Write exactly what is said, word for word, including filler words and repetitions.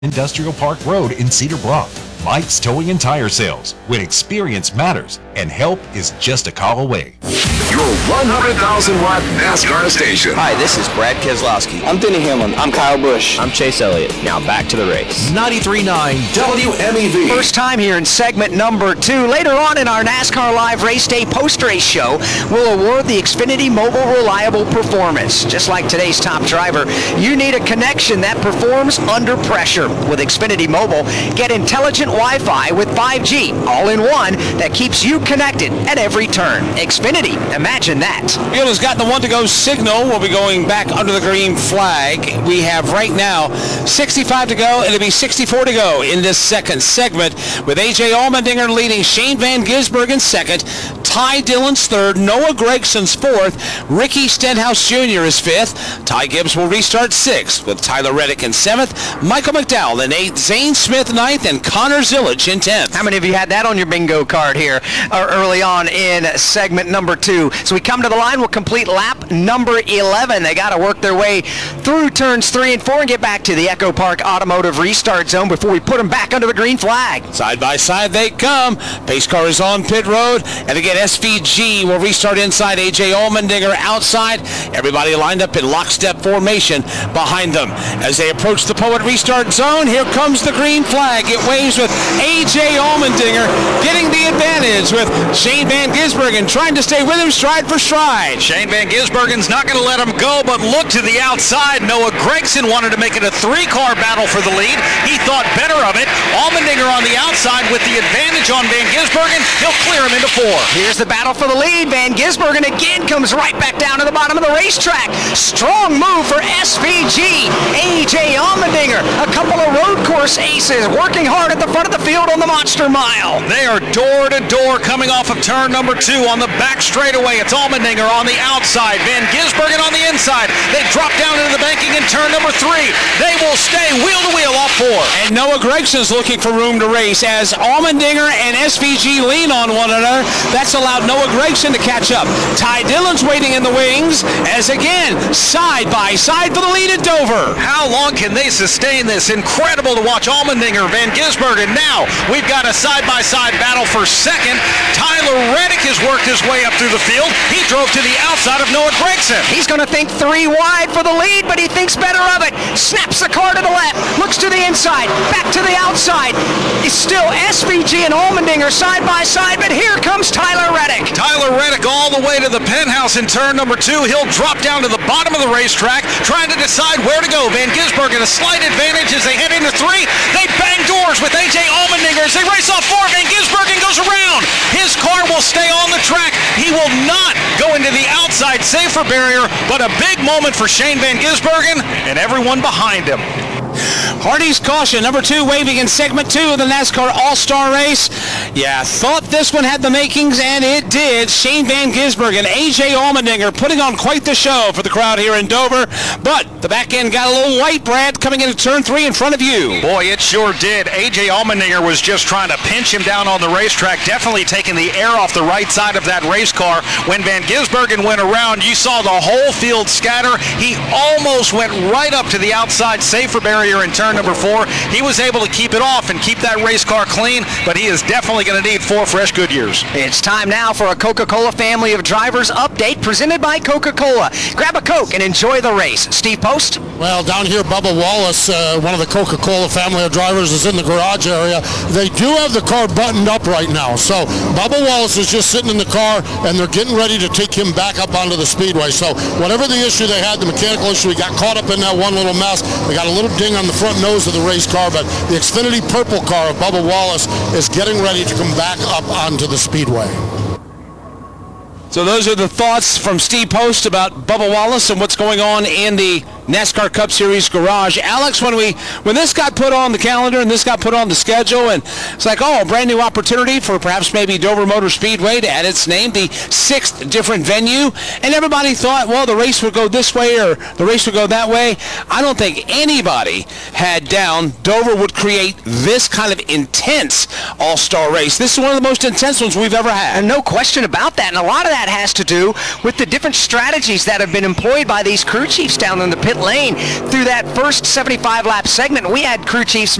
Industrial Park Road in Cedar Bluff. Mike's Towing and Tire Sales. When experience matters and help is just a call away. Your one hundred thousand watt NASCAR station. Hi, this is Brad Keselowski. I'm Denny Hamlin. I'm Kyle Busch. I'm Chase Elliott. Now back to the race. ninety-three point nine W M E V. First time here in segment number two. Later on in our NASCAR Live Race Day post-race show, we'll award the Xfinity Mobile Reliable Performance. Just like today's top driver, you need a connection that performs under pressure. With Xfinity Mobile, get intelligent Wi-Fi with five G, all in one, that keeps you connected at every turn. Xfinity, imagine that. Field has gotten the one-to-go signal. We'll be going back under the green flag. We have right now sixty-five to go. It'll be sixty-four to go in this second segment, with A J Allmendinger leading, Shane Van Gisbergen second, Ty Dillon's third, Noah Gregson's fourth, Ricky Stenhouse Junior is fifth. Ty Gibbs will restart sixth, with Tyler Reddick in seventh, Michael McDowell in eighth, Zane Smith ninth, and Connor Zillage in tenth. How many of you had that on your bingo card here uh, early on in segment number two? So we come to the line, we'll complete lap number eleven. They got to work their way through turns three and four and get back to the Echo Park Automotive Restart Zone before we put them back under the green flag. Side by side they come. Pace car is on pit road, and again S V G will restart inside, A J Allmendinger outside. Everybody lined up in lockstep formation behind them. As they approach the Poet Restart Zone, here comes the green flag. It waves with A J Allmendinger getting the advantage, with Shane Van Gisbergen trying to stay with him stride for stride. Shane Van Gisbergen's not going to let him go, but look to the outside. Noah Gregson wanted to make it a three-car battle for the lead. He thought better of it. Allmendinger on the outside with the advantage on Van Gisbergen. He'll clear him into four. Here's the battle for the lead. Van Gisbergen again comes right back down to the bottom of the racetrack. Strong move for S V G. A J Allmendinger, a couple of road course aces, working hard at the front of the field on the Monster Mile. They are door to door coming off of turn number two on the back straightaway. It's Allmendinger on the outside, Van Gisbergen on the inside. They drop down into the banking in turn number three. They will stay wheel to wheel off four. And Noah Gregson's looking for room to race as Allmendinger and S V G lean on one another. That's allowed Noah Gregson to catch up. Ty Dillon's waiting in the wings as again, side by side for the lead at Dover. How long can they sustain this? Incredible to watch Allmendinger, Van Gisbergen. Now we've got a side-by-side battle for second. Tyler Reddick has worked his way up through the field. He drove to the outside of Noah Gregson. He's going to think three wide for the lead, but he thinks better of it. Snaps the car to the left, looks to the inside, back to the outside. It's still S V G and Allmendinger side by side, but here comes Tyler Reddick. Tyler Reddick all the way to the penthouse in turn number two. He'll drop down to the bottom of the racetrack, trying to decide where to go. Van Gisbergen a slight advantage as they head into three. They bang doors with A J Allmendinger as they race off four. Van Gisbergen goes around. His car will stay on the track. He will not go into the outside safer barrier, but a big moment for Shane Van Gisbergen and everyone behind him. Hardy's caution, number two, waving in segment two of the NASCAR All-Star Race. Yeah, thought this one had the makings, and it did. Shane Van Gisbergen, A J Allmendinger putting on quite the show for the crowd here in Dover. But the back end got a little light, Brad, coming into turn three in front of you. Boy, it sure did. A J Allmendinger was just trying to pinch him down on the racetrack, definitely taking the air off the right side of that race car. When Van Gisbergen went around, you saw the whole field scatter. He almost went right up to the outside safer barrier in turn number four. He was able to keep it off and keep that race car clean, but he is definitely going to need four fresh Goodyears. It's time now for a Coca-Cola Family of Drivers update presented by Coca-Cola. Grab a Coke and enjoy the race. Steve Post? Well, down here, Bubba Wallace, uh, one of the Coca-Cola Family of Drivers, is in the garage area. They do have the car buttoned up right now, so Bubba Wallace is just sitting in the car, and they're getting ready to take him back up onto the speedway. So whatever the issue they had, the mechanical issue, he got caught up in that one little mess. They got a little ding on the front nose of the race car, but the Xfinity purple car of Bubba Wallace is getting ready to come back up onto the speedway. So those are the thoughts from Steve Post about Bubba Wallace and what's going on in the NASCAR Cup Series garage. Alex, when we when this got put on the calendar and this got put on the schedule, and it's like, oh, a brand new opportunity for perhaps maybe Dover Motor Speedway to add its name, the sixth different venue, and everybody thought, well, the race would go this way or the race would go that way. I don't think anybody had down Dover would create this kind of intense all-star race. This is one of the most intense ones we've ever had. And no question about that, and a lot of that has to do with the different strategies that have been employed by these crew chiefs down in the pit pit lane through that first seventy-five lap segment. We had crew chiefs